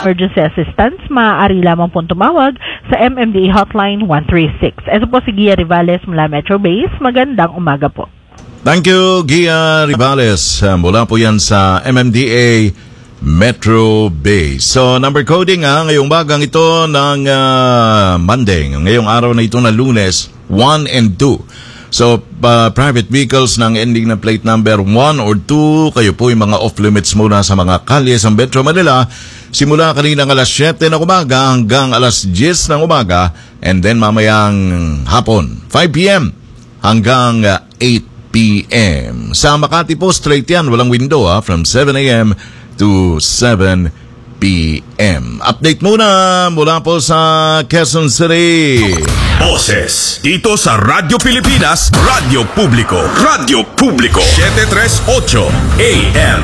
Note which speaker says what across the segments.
Speaker 1: emergency assistance, maaari lamang pong tumawag sa MMDA Hotline 136. Ito po si Gia Rivales mula Metro Base. Magandang umaga po.
Speaker 2: Thank you, Gia Rivales. Mula po yan sa MMDA Metro Base. So, number coding ngayong bagang ito ng Monday. Ngayong araw na ito na Lunes, 1 and 2. So, private vehicles ng ending na plate number 1 or 2, kayo po yung mga off-limits muna sa mga kalye sa Metro Manila. Simula kaninang alas 7 ng umaga hanggang alas 10 ng umaga. And then mamayang hapon, 5 p.m. hanggang 8 p.m. Sa Makati po, straight yan, walang window from 7 a.m. to 7 p.m. Update muna mula po sa Quezon City.
Speaker 3: Boses dito sa Radyo Pilipinas, Radyo Publiko, Radyo Publiko 738 AM.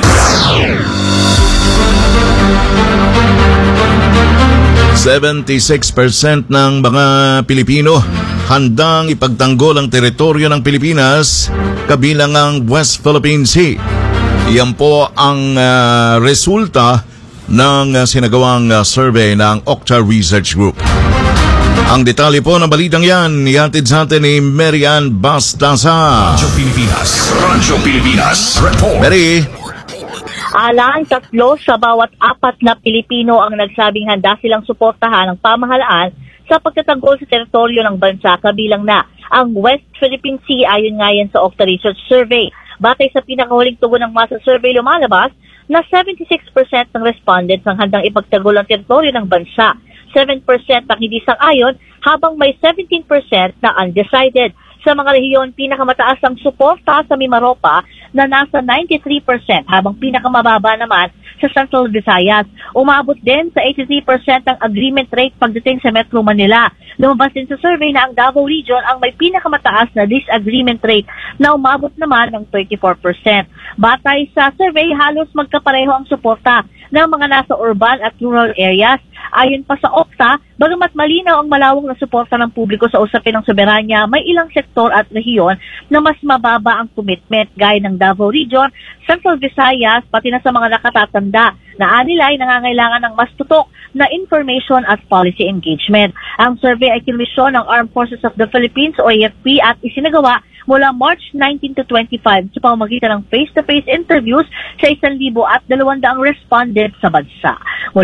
Speaker 2: 76% ng mga Pilipino handang ipagtanggol ang teritoryo ng Pilipinas kabilang ang West Philippine Sea. Yan po ang resulta ng sinagawang survey ng Okta Research Group. Ang detalye po ng balitang yan, ihatid sa atin ni Mary Ann Bastasa.
Speaker 3: Radyo Pilipinas, Radyo Pilipinas, report.
Speaker 2: Mary.
Speaker 4: Alang 3 sa bawat 4 na Pilipino ang nagsabing handa silang suportahan ng pamahalaan sa pagtatanggol sa teritoryo ng bansa, kabilang na ang West Philippine Sea, ayon nga yan sa Okta Research Survey. Batay sa pinakahuling tugon ng masa survey, lumalabas na 76% ng respondents ang handang ipagtanggol ang teritoryo ng bansa. 7% ang hindi sang-ayon, habang may 17% na undecided. Sa mga rehiyon, pinakamataas ang suporta sa Mimaropa na nasa 93%, habang pinakamababa naman sa Central Visayas. Umabot din sa 83% ang agreement rate pagdating sa Metro Manila. Lumabas din sa survey na ang Davao Region ang may pinakamataas na disagreement rate na umabot naman ng 34%. Batay sa survey, halos magkapareho ang suporta ng mga nasa urban at rural areas. Ayon pa sa Okta, bagamat malinaw ang malawak na suporta ng publiko sa usapin ng soberanya, may ilang sektor at rehiyon na mas mababa ang commitment, gaya ng Davao Region, Central Visayas, pati na sa mga nakatatanda na anilay nangangailangan ng mas tutok na information at policy engagement. Ang survey ay kinmisyon ng Armed Forces of the Philippines o AFP at isinagawa mula March 19 to 25 sa pamamagitan ng face-to-face interviews sa 1,200 respondents sa bansa.